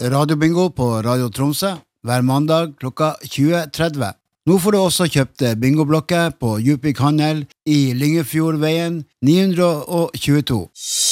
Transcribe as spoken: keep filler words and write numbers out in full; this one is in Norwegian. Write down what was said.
radiobingo på Radio Tromsø hver mandag klokka tjue tretti. Nå får du også kjøpt bingoblokker på Djupvik Handel i Lyngefjordveien ni hundre tjueto.